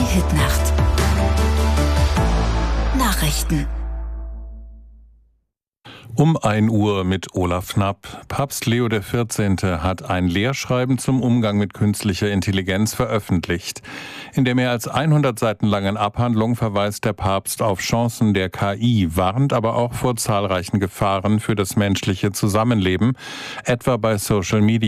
Hitnacht. Nachrichten. Um 1 Uhr mit Olaf Knapp. Papst Leo XIV. Hat ein Lehrschreiben zum Umgang mit künstlicher Intelligenz veröffentlicht. In der mehr als 100 Seiten langen Abhandlung verweist der Papst auf Chancen der KI, warnt aber auch vor zahlreichen Gefahren für das menschliche Zusammenleben, etwa bei Social Media.